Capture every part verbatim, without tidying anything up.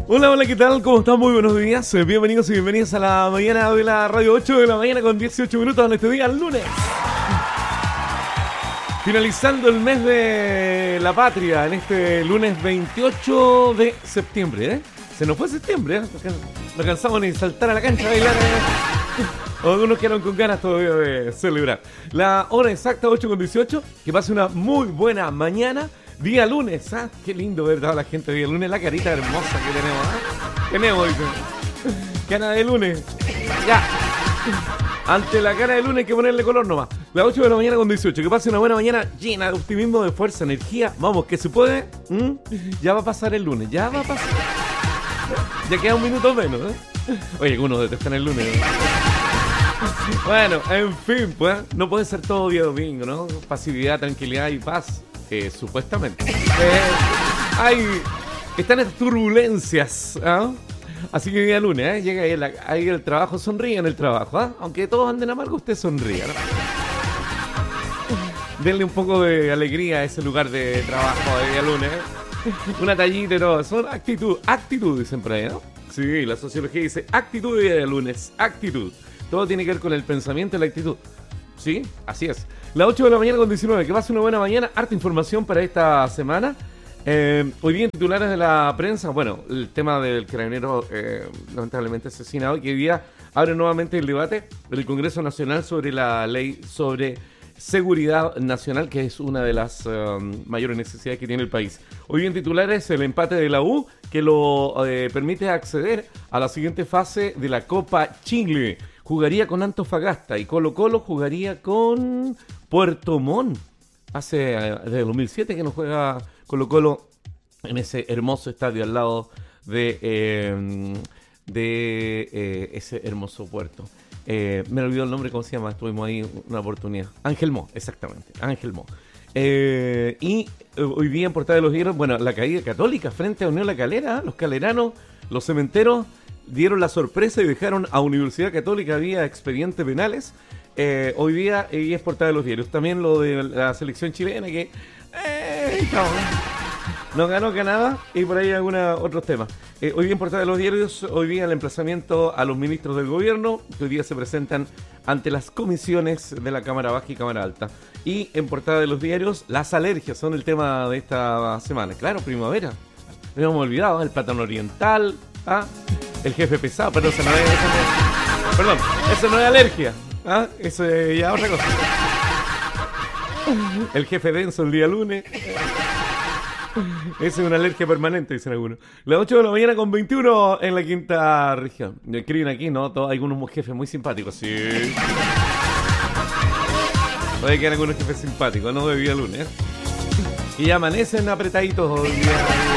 Hola, hola, ¿qué tal? ¿Cómo están? Muy buenos días. Bienvenidos y bienvenidas a la mañana de la radio, ocho de la mañana con dieciocho minutos en este día, el lunes. Finalizando el mes de la patria, en este lunes veintiocho de septiembre, ¿eh? Se nos fue septiembre, ¿eh? No cansamos ni saltar a la cancha a bailar, ¿eh? O algunos quedaron con ganas todavía de celebrar. La hora exacta, ocho con dieciocho. Que pase una muy buena mañana. Día lunes, ¿ah? Qué lindo ver a la gente día lunes, la carita hermosa que tenemos, ¿ah? Tenemos, dice. Cara de lunes. Ya. Ante la cara de lunes hay que ponerle color nomás. Las ocho de la mañana con dieciocho. Que pase una buena mañana llena de optimismo, de fuerza, energía. Vamos, que se puede. ¿Mm? Ya va a pasar el lunes, ya va a pasar. Ya queda un minuto menos, ¿eh? Oye, algunos detestan el lunes, ¿no? Bueno, en fin, pues, no puede ser todo día domingo, ¿no? Pasividad, tranquilidad y paz. Eh, supuestamente. Eh, hay, están estas turbulencias, ¿eh? Así que día lunes, ¿eh? Llega ahí, la, ahí el trabajo, sonríe en el trabajo, ¿eh? Aunque todos anden amargo, usted sonríe, ¿no? Denle un poco de alegría a ese lugar de trabajo de día lunes, ¿eh? Una tallita, no, son actitud, actitud dicen por ahí, ¿no? Sí, la sociología dice actitud de día lunes, actitud. Todo tiene que ver con el pensamiento y la actitud. Sí, así es. Las ocho de la mañana con diecinueve, que va a ser una buena mañana. Harta información para esta semana. Eh, hoy día en titulares de la prensa, bueno, el tema del carabinero eh, lamentablemente asesinado, que hoy día abre nuevamente el debate del Congreso Nacional sobre la ley sobre seguridad nacional, que es una de las um, mayores necesidades que tiene el país. Hoy día en titulares el empate de la U, que lo eh, permite acceder a la siguiente fase de la Copa Chile. Jugaría con Antofagasta y Colo Colo jugaría con Puerto Montt. Hace eh, desde dos mil siete que no juega Colo Colo en ese hermoso estadio al lado de, eh, de eh, ese hermoso puerto. Eh, me olvidó el nombre, ¿cómo se llama? Estuvimos ahí una oportunidad. Ángel Mo, exactamente, Ángel Mo. Eh, y eh, hoy día en Portada de los Diarios, bueno, la caída católica frente a Unión La Calera, los caleranos, los cementeros dieron la sorpresa y dejaron a Universidad Católica vía expedientes penales. Eh, hoy día y es Portada de los Diarios. También lo de la selección chilena que eh, no, no ganó Canadá y por ahí algunos otros temas. Eh, hoy día en Portada de los Diarios, hoy día el emplazamiento a los ministros del gobierno que hoy día se presentan ante las comisiones de la Cámara Baja y Cámara Alta. Y en Portada de los Diarios, las alergias son el tema de esta semana. Claro, primavera. No hemos olvidado, el plátano oriental, ¿ah? El jefe pesado, pero eso no es, eso no es, perdón, eso no es alergia, ¿ah? Eso es ya otra cosa. El jefe denso el día lunes. Eso es una alergia permanente, dicen algunos. Las ocho de la mañana con veintiuno en la quinta región. Me escriben aquí, ¿no? Todos, algunos jefes muy simpáticos, sí. Puede que hayan algunos jefes simpáticos, no de día lunes. Y amanecen apretaditos hoy día.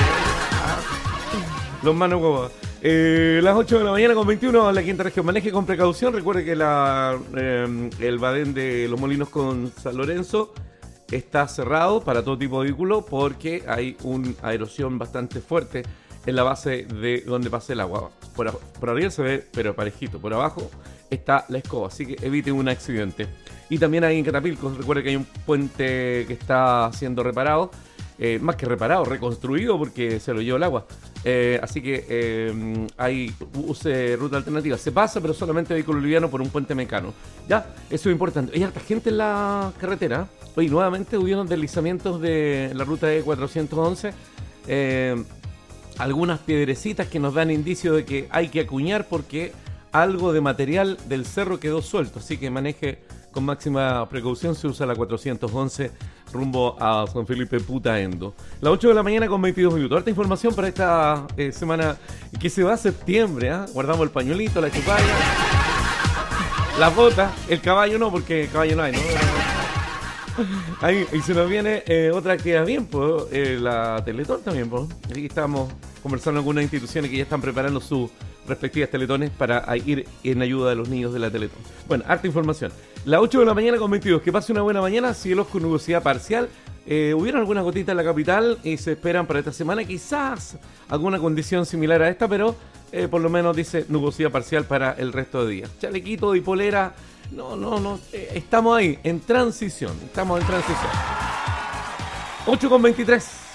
Los manos huevos. Eh, las ocho de la mañana con veintiuno en la quinta región. Maneje con precaución. Recuerde que la, eh, el badén de Los Molinos con San Lorenzo está cerrado para todo tipo de vehículo porque hay una erosión bastante fuerte en la base de donde pasa el agua. Por, por arriba se ve, pero parejito. Por abajo está la escoba, así que evite un accidente. Y también hay en Catapilco, recuerde que hay un puente que está siendo reparado. Eh, más que reparado, reconstruido porque se lo llevó el agua. Eh, así que eh, hay use ruta alternativa. Se pasa, pero solamente vehículo liviano por un puente mecano. Ya, eso es importante. Hay harta gente en la carretera. Hoy nuevamente hubieron deslizamientos de la ruta E cuatrocientos once. Eh, algunas piedrecitas que nos dan indicio de que hay que acuñar porque algo de material del cerro quedó suelto. Así que maneje con máxima precaución. Se usa la cuatrocientos once rumbo a San Felipe Putaendo. Las ocho de la mañana con veintidós minutos. Harta información para esta eh, semana que se va a septiembre, ¿eh? Guardamos el pañuelito, la chupalla, las botas, el caballo no, porque el caballo no hay, ¿no? Ahí, y se nos viene eh, otra actividad bien, pues, eh, la Teletón también, pues. Aquí estamos conversando con algunas instituciones que ya están preparando sus respectivas teletones para ir en ayuda de los niños de la Teletón. Bueno, harta información. Las ocho de la mañana con veintidós. Que pase una buena mañana. Cielos con nubosidad parcial. Eh, hubieron algunas gotitas en la capital y se esperan para esta semana quizás alguna condición similar a esta, pero eh, por lo menos dice nubosidad parcial para el resto de días. Chalequito y polera. No, no, no. Eh, estamos ahí, en transición. Estamos en transición. ocho con veintitrés.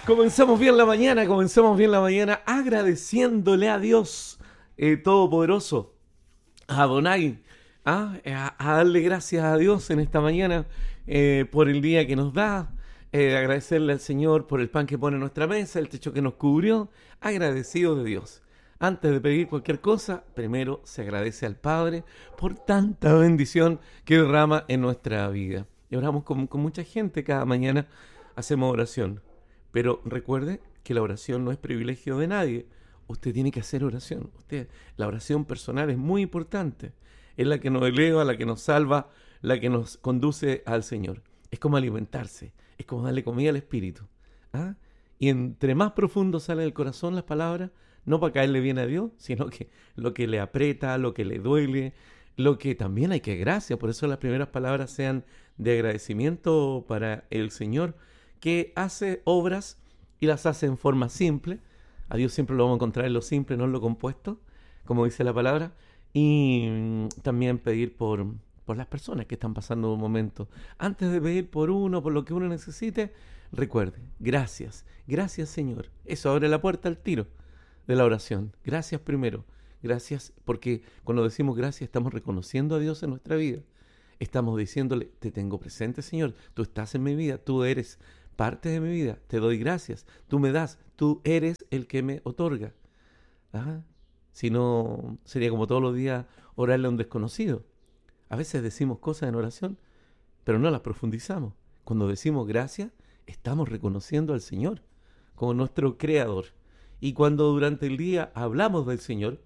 Comenzamos bien la mañana, comenzamos bien la mañana agradeciéndole a Dios eh, Todopoderoso, a Adonai, ¿ah? a, a darle gracias a Dios en esta mañana eh, por el día que nos da, eh, agradecerle al Señor por el pan que pone en nuestra mesa, el techo que nos cubrió, agradecidos de Dios. Antes de pedir cualquier cosa, primero se agradece al Padre por tanta bendición que derrama en nuestra vida. Y oramos con, con mucha gente, cada mañana hacemos oración. Pero recuerde que la oración no es privilegio de nadie. Usted tiene que hacer oración. Usted, la oración personal es muy importante. Es la que nos eleva, la que nos salva, la que nos conduce al Señor. Es como alimentarse, es como darle comida al espíritu. ¿Ah? Y entre más profundo sale del corazón las palabras, no para caerle bien a Dios, sino que lo que le aprieta, lo que le duele, lo que también hay que gracias. Por eso las primeras palabras sean de agradecimiento para el Señor, que hace obras y las hace en forma simple. A Dios siempre lo vamos a encontrar en lo simple, no en lo compuesto, como dice la palabra. Y mm, también pedir por, por las personas que están pasando un momento. Antes de pedir por uno, por lo que uno necesite, recuerde, gracias, gracias Señor. Eso abre la puerta al tiro de la oración. Gracias primero, gracias, porque cuando decimos gracias estamos reconociendo a Dios en nuestra vida. Estamos diciéndole, te tengo presente Señor, tú estás en mi vida, tú eres parte de mi vida, te doy gracias, tú me das, tú eres el que me otorga. ¿Ah? Si no, sería como todos los días orarle a un desconocido. A veces decimos cosas en oración, pero no las profundizamos. Cuando decimos gracias, estamos reconociendo al Señor como nuestro creador. Y cuando durante el día hablamos del Señor,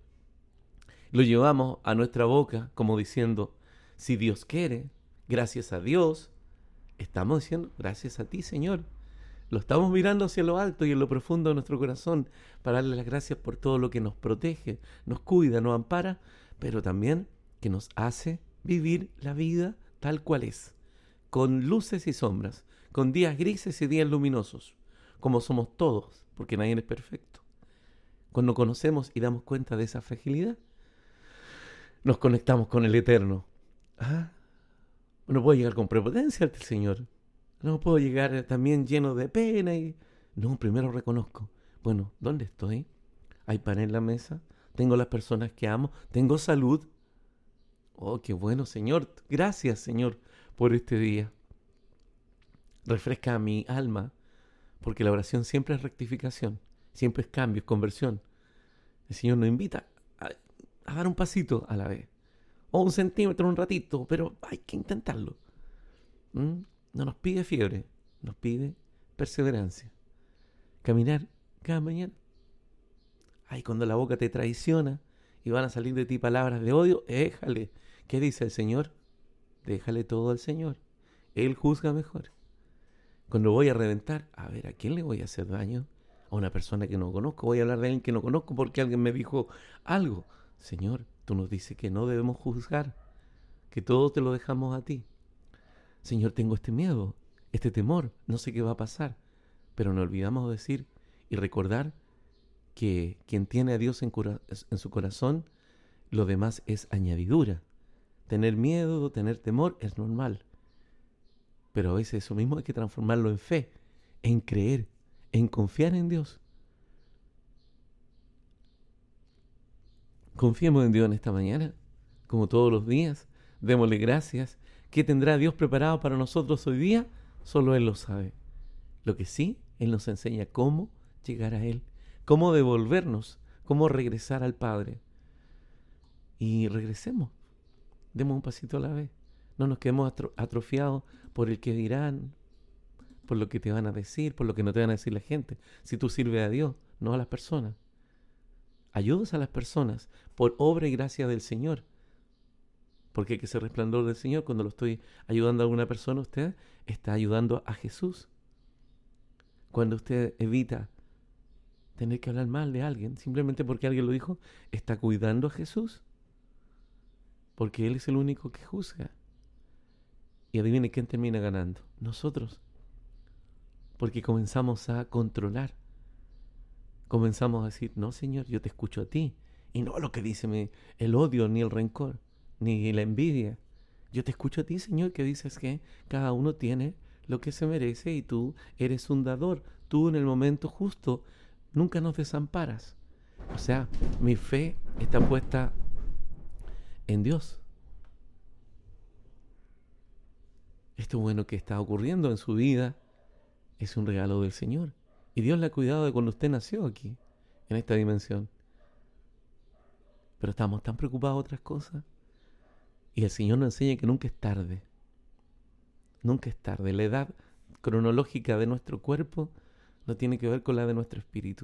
lo llevamos a nuestra boca como diciendo, si Dios quiere, gracias a Dios, estamos diciendo, gracias a ti, Señor. Lo estamos mirando hacia lo alto y en lo profundo de nuestro corazón para darle las gracias por todo lo que nos protege, nos cuida, nos ampara, pero también que nos hace vivir la vida tal cual es, con luces y sombras, con días grises y días luminosos, como somos todos, porque nadie es perfecto. Cuando conocemos y damos cuenta de esa fragilidad, nos conectamos con el Eterno. ¿Ah? No puedo llegar con prepotencia ante el Señor. No puedo llegar también lleno de pena y... No, primero reconozco. Bueno, ¿dónde estoy? Hay pan en la mesa. Tengo las personas que amo. Tengo salud. Oh, qué bueno, Señor. Gracias, Señor, por este día. Refresca mi alma, porque la oración siempre es rectificación. Siempre es cambio, es conversión. El Señor nos invita a, a dar un pasito a la vez. O un centímetro, un ratito, pero hay que intentarlo. ¿Mm? No nos pide fiebre, nos pide perseverancia. Caminar cada mañana. Ay, cuando la boca te traiciona y van a salir de ti palabras de odio, déjale. ¿Qué dice el Señor? Déjale todo al Señor. Él juzga mejor. Cuando voy a reventar, a ver, ¿a quién le voy a hacer daño? A una persona que no conozco. Voy a hablar de alguien que no conozco porque alguien me dijo algo. Señor, tú nos dices que no debemos juzgar, que todo te lo dejamos a ti. Señor, tengo este miedo, este temor, no sé qué va a pasar. Pero no olvidamos decir y recordar que quien tiene a Dios en, cura- en su corazón, lo demás es añadidura. Tener miedo, tener temor es normal. Pero a veces eso mismo hay que transformarlo en fe, en creer, en confiar en Dios. Confiemos en Dios en esta mañana, como todos los días. Démosle gracias. ¿Qué tendrá Dios preparado para nosotros hoy día? Solo Él lo sabe. Lo que sí, Él nos enseña cómo llegar a Él, cómo devolvernos, cómo regresar al Padre. Y regresemos. Demos un pasito a la vez. No nos quedemos atro- atrofiados por el que dirán, por lo que te van a decir, por lo que no te van a decir la gente. Si tú sirves a Dios, no a las personas. Ayudas a las personas por obra y gracia del Señor. Porque hay que ser resplandor del Señor. Cuando lo estoy ayudando a alguna persona, usted está ayudando a Jesús. Cuando usted evita tener que hablar mal de alguien, simplemente porque alguien lo dijo, está cuidando a Jesús. Porque Él es el único que juzga. Y adivine quién termina ganando. Nosotros. Porque comenzamos a controlar. Comenzamos a decir, no Señor, yo te escucho a ti. Y no lo que dice mi, el odio ni el rencor, ni la envidia. Yo te escucho a ti, Señor, que dices que cada uno tiene lo que se merece y tú eres un dador. tú en el momento justo nunca nos desamparas. O sea, mi fe está puesta en Dios. Esto bueno que está ocurriendo en su vida es un regalo del Señor. Y Dios le ha cuidado de cuando usted nació aquí, en esta dimensión. Pero estamos tan preocupados de otras cosas. Y el Señor nos enseña que nunca es tarde. Nunca es tarde. La edad cronológica de nuestro cuerpo no tiene que ver con la de nuestro espíritu.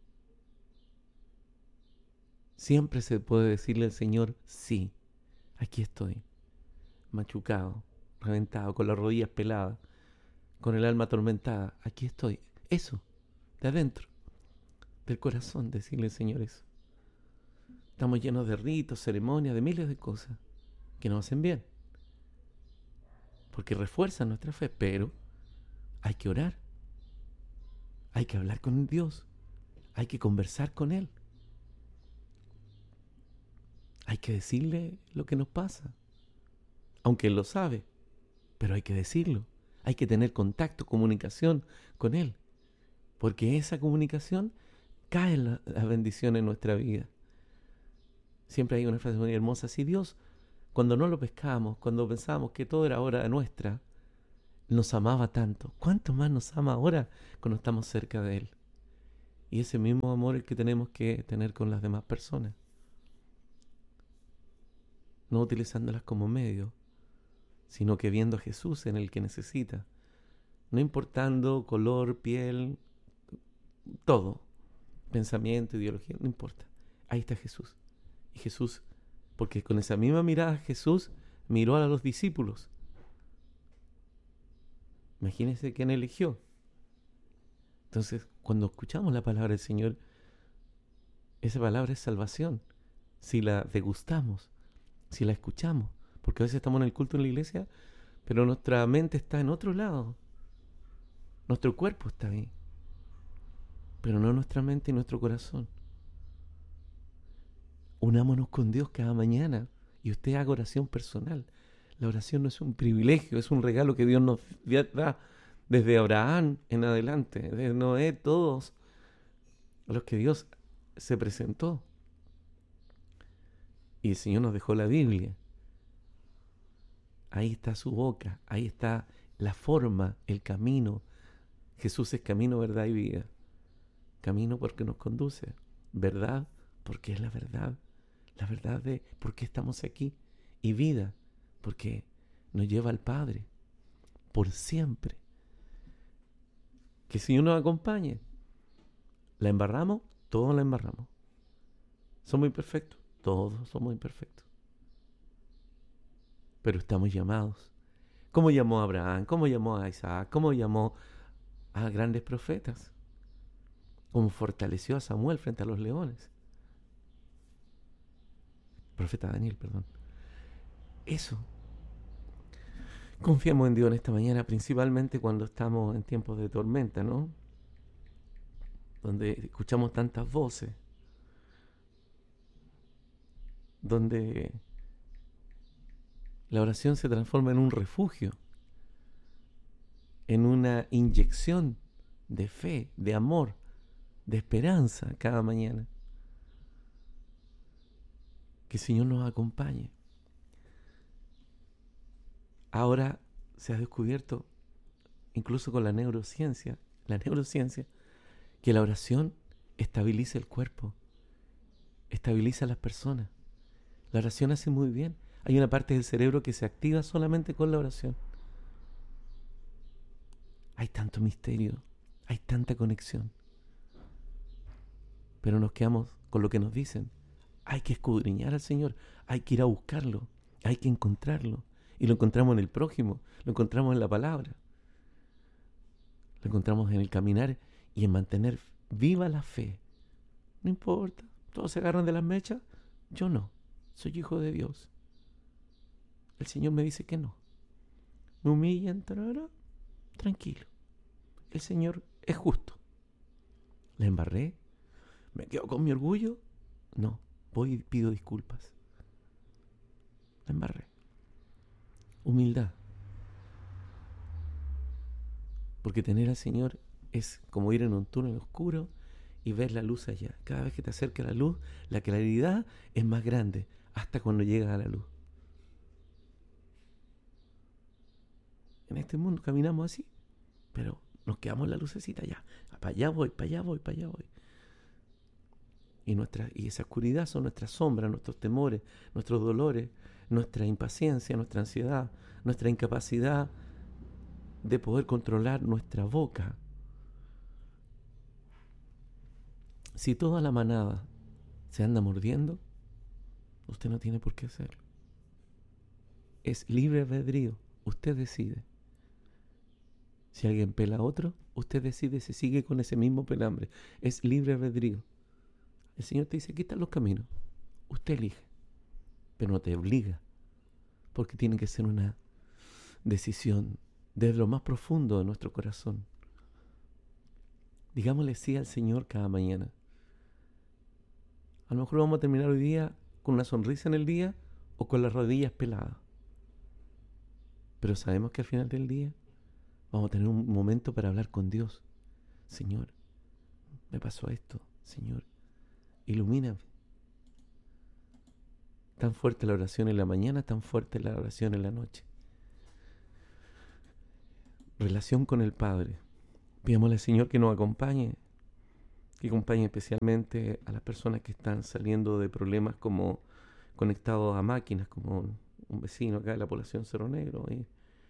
Siempre se puede decirle al Señor, sí, aquí estoy, machucado, reventado, con las rodillas peladas, con el alma atormentada. Aquí estoy. Eso, de adentro, del corazón, decirle al Señor eso. Estamos llenos de ritos, ceremonias, de miles de cosas que nos hacen bien, porque refuerzan nuestra fe, pero hay que orar, hay que hablar con Dios, hay que conversar con Él, hay que decirle lo que nos pasa, aunque Él lo sabe, pero hay que decirlo, hay que tener contacto, comunicación con Él, porque esa comunicación cae la, la bendición en nuestra vida. Siempre hay una frase muy hermosa, si Dios, cuando no lo pescábamos, cuando pensábamos que todo era obra nuestra, nos amaba tanto, ¿cuánto más nos ama ahora cuando estamos cerca de Él? Y ese mismo amor es el que tenemos que tener con las demás personas, no utilizándolas como medio, sino que viendo a Jesús en el que necesita, no importando color, piel, todo, pensamiento, ideología, no importa, ahí está Jesús. Y Jesús, porque con esa misma mirada Jesús miró a los discípulos. Imagínense quién eligió. Entonces, cuando escuchamos la palabra del Señor, esa palabra es salvación. Si la degustamos, si la escuchamos, porque a veces estamos en el culto en la iglesia, pero nuestra mente está en otro lado. Nuestro cuerpo está ahí, pero no nuestra mente y nuestro corazón. Unámonos con Dios cada mañana y usted haga oración personal. La oración no es un privilegio, es un regalo que Dios nos da desde Abraham en adelante, desde Noé, todos los que Dios se presentó. Y el Señor nos dejó la Biblia. Ahí está su boca, ahí está la forma, el camino. Jesús es camino, verdad y vida. Camino porque nos conduce, verdad porque es la verdad. La verdad de por qué estamos aquí. Y vida, porque nos lleva al Padre. Por siempre. Que el Señor nos acompañe. ¿La embarramos? Todos la embarramos. ¿Somos imperfectos? Todos somos imperfectos. Pero estamos llamados. ¿Cómo llamó a Abraham? ¿Cómo llamó a Isaac? ¿Cómo llamó a grandes profetas? ¿Cómo fortaleció a Samuel frente a los leones? Profeta Daniel, perdón. Eso. Confiamos en Dios en esta mañana, principalmente cuando estamos en tiempos de tormenta, ¿no? Donde escuchamos tantas voces. Donde la oración se transforma en un refugio. En una inyección de fe, de amor, de esperanza cada mañana. Que el Señor nos acompañe. Ahora se ha descubierto, incluso con la neurociencia, la neurociencia, que la oración estabiliza el cuerpo, estabiliza a las personas. La oración hace muy bien. Hay una parte del cerebro que se activa solamente con la oración. Hay tanto misterio, hay tanta conexión. Pero nos quedamos con lo que nos dicen. Hay que escudriñar al Señor, hay que ir a buscarlo, hay que encontrarlo. Y lo encontramos en el prójimo, lo encontramos en la palabra. Lo encontramos en el caminar y en mantener viva la fe. No importa, todos se agarran de las mechas, yo no, soy hijo de Dios. El Señor me dice que no. Me humillan, tarara, tranquilo. El Señor es justo. ¿La embarré? ¿Me quedo con mi orgullo? No, voy y pido disculpas. La embarré. Humildad. Porque tener al Señor Es como ir en un túnel oscuro y ver la luz allá. Cada vez que te acerca la luz, la claridad es más grande hasta cuando llegas a la luz. En este mundo caminamos así, pero nos quedamos en la lucecita ya. Para allá voy, para allá voy, para allá voy. Y, nuestra, y esa oscuridad son nuestras sombras, nuestros temores, nuestros dolores, nuestra impaciencia, nuestra ansiedad, nuestra incapacidad de poder controlar nuestra boca. Si toda la manada se anda mordiendo, usted no tiene por qué hacerlo. Es libre albedrío, usted decide. Si alguien pela a otro, usted decide si sigue con ese mismo pelambre. Es libre albedrío. El Señor te dice, aquí están los caminos. Usted elige, pero no te obliga, porque tiene que ser una decisión desde lo más profundo de nuestro corazón. Digámosle sí al Señor cada mañana. A lo mejor vamos a terminar hoy día con una sonrisa en el día o con las rodillas peladas. Pero sabemos que al final del día vamos a tener un momento para hablar con Dios. Señor, me pasó esto. Señor, ilumíname. Tan fuerte la oración en la mañana, tan fuerte la oración en la noche. Relación con el Padre. Pidámosle al Señor que nos acompañe, que acompañe especialmente a las personas que están saliendo de problemas como conectados a máquinas, como un vecino acá de la población Cerro Negro. Y,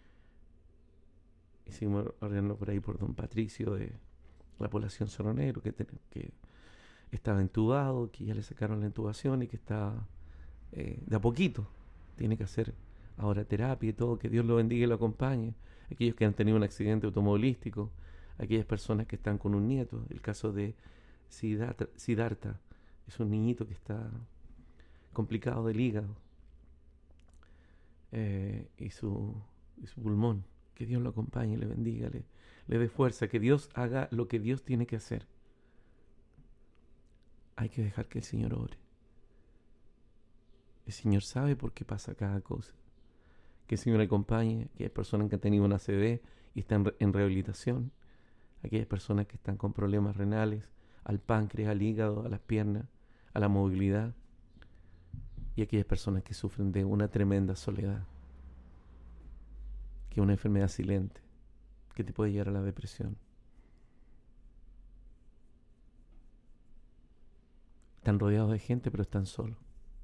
y seguimos orando por ahí por don Patricio de la población Cerro Negro, que, te, que estaba entubado, que ya le sacaron la intubación y que está eh, de a poquito. Tiene que hacer ahora terapia y todo. Que Dios lo bendiga y lo acompañe. Aquellos que han tenido un accidente automovilístico, aquellas personas que están con un nieto. El caso de Siddhartha, Siddhartha es un niñito que está complicado del hígado eh, y, su, y su pulmón. Que Dios lo acompañe, le bendiga, le, le dé fuerza, que Dios haga lo que Dios tiene que hacer. Hay que dejar que el Señor ore. El Señor sabe por qué pasa cada cosa. Que el Señor acompañe a aquellas personas que han tenido una A C V y están en rehabilitación, aquellas personas que están con problemas renales, al páncreas, al hígado, a las piernas, a la movilidad, y aquellas personas que sufren de una tremenda soledad, que es una enfermedad silente, que te puede llevar a la depresión. Están rodeados de gente, pero están solos.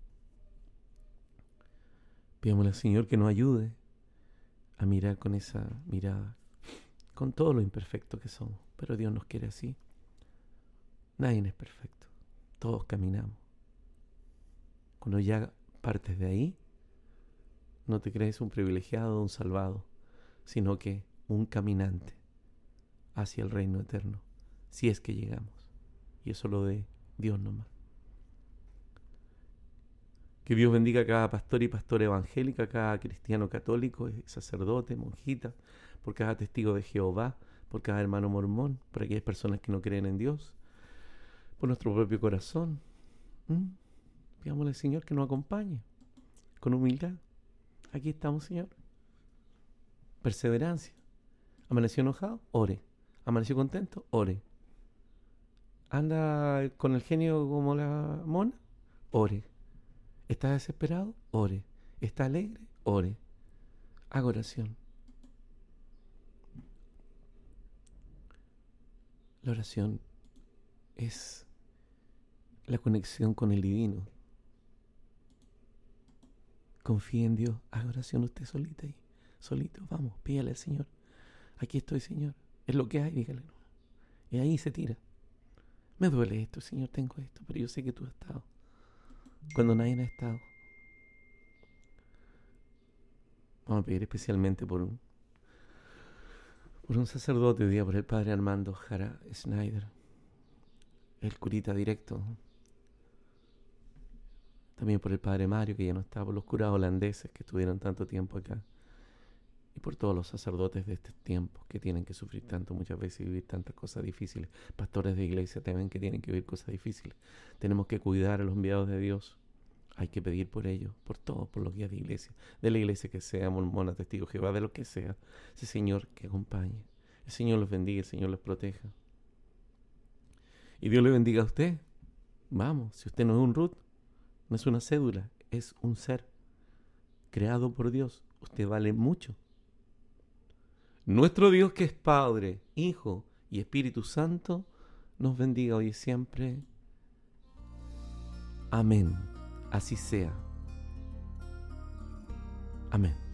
Pidámosle al Señor que nos ayude a mirar con esa mirada, con todo lo imperfecto que somos, pero Dios nos quiere así. Nadie es perfecto, todos caminamos. Cuando ya partes de ahí, no te crees un privilegiado o un salvado, sino que un caminante hacia el reino eterno, si es que llegamos. Y eso lo de Dios nomás. Que Dios bendiga a cada pastor y pastora evangélica, a cada cristiano católico, sacerdote, monjita, por cada testigo de Jehová, por cada hermano mormón, por aquellas personas que no creen en Dios, por nuestro propio corazón. ¿Mm? Pidámosle al Señor que nos acompañe con humildad. Aquí estamos, Señor. Perseverancia. ¿Amaneció enojado? Ore. ¿Amaneció contento? Ore. ¿Anda con el genio como la mona? Ore. ¿Está desesperado? Ore. ¿Está alegre? Ore. Haga oración. La oración es la conexión con el divino. Confíe en Dios. Haga oración usted solita ahí. Solito. Vamos, pídale al Señor. Aquí estoy, Señor. Es lo que hay, dígale. Y ahí se tira. Me duele esto, Señor, tengo esto, pero yo sé que tú has estado cuando nadie ha estado. Vamos a pedir especialmente por un por un sacerdote hoy día, por el padre Armando Jara Schneider, el curita directo. También por el padre Mario, que ya no está, por los curas holandeses que estuvieron tanto tiempo acá. Y por todos los sacerdotes de estos tiempos que tienen que sufrir tanto muchas veces y vivir tantas cosas difíciles. Pastores de iglesia también que tienen que vivir cosas difíciles. Tenemos que cuidar a los enviados de Dios. Hay que pedir por ellos, por todos, por los guías de iglesia. De la iglesia que sea, mormona, testigo de Jehová, de lo que sea. Ese Señor que acompañe. El Señor los bendiga, el Señor los proteja. Y Dios le bendiga a usted. Vamos, si usted no es un root, no es una cédula, es un ser creado por Dios. Usted vale mucho. Nuestro Dios, que es Padre, Hijo y Espíritu Santo, nos bendiga hoy y siempre. Amén. Así sea. Amén.